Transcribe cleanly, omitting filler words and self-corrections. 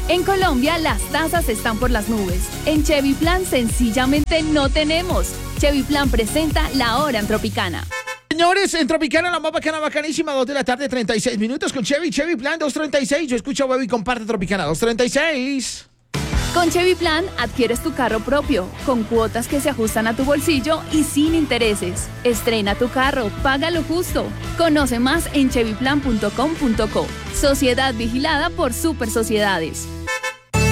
En Colombia, las tasas están por las nubes. En Chevy Plan, sencillamente no tenemos. Chevy Plan presenta La Hora en Tropicana. Señores, en Tropicana, la más bacana, bacanísima, 2 de la tarde, 36 minutos con Chevy Plan 236. Yo escucho a Baby, comparte Tropicana 236. Con Chevy Plan, adquieres tu carro propio, con cuotas que se ajustan a tu bolsillo y sin intereses. Estrena tu carro, págalo justo. Conoce más en chevyplan.com.co. Sociedad vigilada por Super Sociedades.